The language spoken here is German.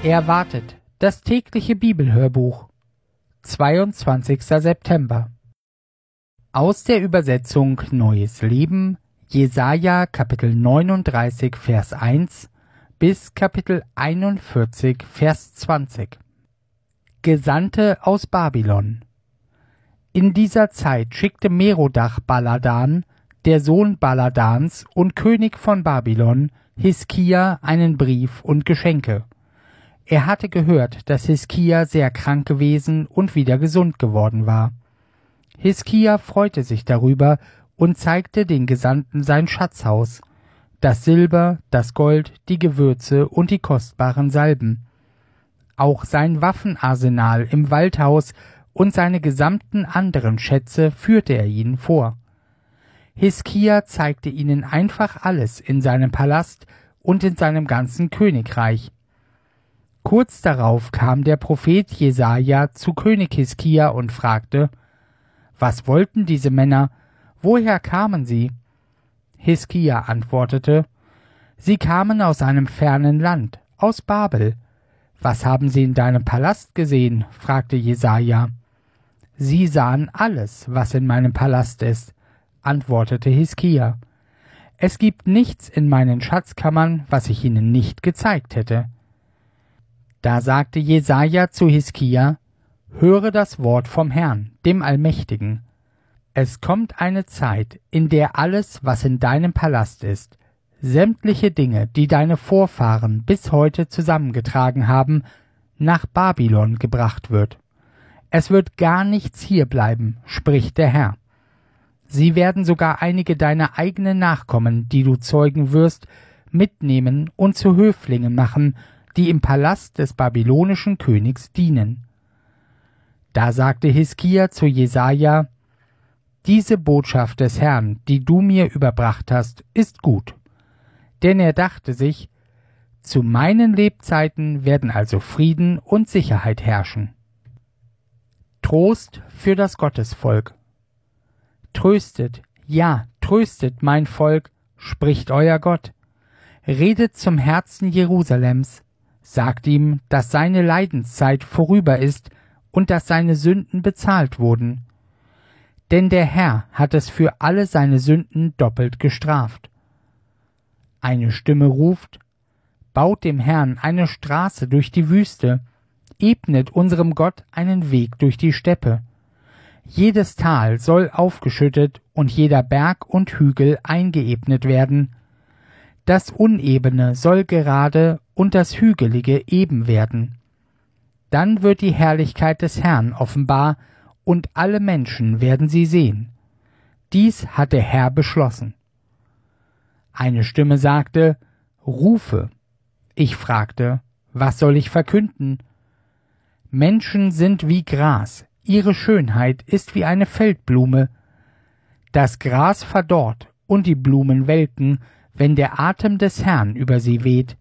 Erwartet, das tägliche Bibelhörbuch. 22. September. Aus der Übersetzung Neues Leben, Jesaja Kapitel 39, Vers 1 bis Kapitel 41, Vers 20. Gesandte aus Babylon. In dieser Zeit schickte Merodach Baladan, der Sohn Baladans und König von Babylon, Hiskia einen Brief und Geschenke. Er hatte gehört, dass Hiskia sehr krank gewesen und wieder gesund geworden war. Hiskia freute sich darüber und zeigte den Gesandten sein Schatzhaus, das Silber, das Gold, die Gewürze und die kostbaren Salben. Auch sein Waffenarsenal im Waldhaus und seine gesamten anderen Schätze führte er ihnen vor. Hiskia zeigte ihnen einfach alles in seinem Palast und in seinem ganzen Königreich. Kurz darauf kam der Prophet Jesaja zu König Hiskia und fragte: Was wollten diese Männer? Woher kamen sie? Hiskia antwortete: Sie kamen aus einem fernen Land, aus Babel. Was haben sie in deinem Palast gesehen? Fragte Jesaja. Sie sahen alles, was in meinem Palast ist, antwortete Hiskia. Es gibt nichts in meinen Schatzkammern, was ich ihnen nicht gezeigt hätte. Da sagte Jesaja zu Hiskia: Höre das Wort vom Herrn, dem Allmächtigen. Es kommt eine Zeit, in der alles, was in deinem Palast ist, sämtliche Dinge, die deine Vorfahren bis heute zusammengetragen haben, nach Babylon gebracht wird. Es wird gar nichts hier bleiben, spricht der Herr. Sie werden sogar einige deiner eigenen Nachkommen, die du zeugen wirst, mitnehmen und zu Höflingen machen, die im Palast des babylonischen Königs dienen. Da sagte Hiskia zu Jesaja: Diese Botschaft des Herrn, die du mir überbracht hast, ist gut. Denn er dachte sich: Zu meinen Lebzeiten werden also Frieden und Sicherheit herrschen. Trost für das Gottesvolk. Tröstet, ja, tröstet mein Volk, spricht euer Gott. Redet zum Herzen Jerusalems, sagt ihm, dass seine Leidenszeit vorüber ist und dass seine Sünden bezahlt wurden. Denn der Herr hat es für alle seine Sünden doppelt gestraft. Eine Stimme ruft: Baut dem Herrn eine Straße durch die Wüste, ebnet unserem Gott einen Weg durch die Steppe. Jedes Tal soll aufgeschüttet und jeder Berg und Hügel eingeebnet werden. Das Unebene soll gerade und das Hügelige eben werden. Dann wird die Herrlichkeit des Herrn offenbar, und alle Menschen werden sie sehen. Dies hat der Herr beschlossen. Eine Stimme sagte: Rufe. Ich fragte: Was soll ich verkünden? Menschen sind wie Gras, ihre Schönheit ist wie eine Feldblume. Das Gras verdorrt und die Blumen welken, wenn der Atem des Herrn über sie weht.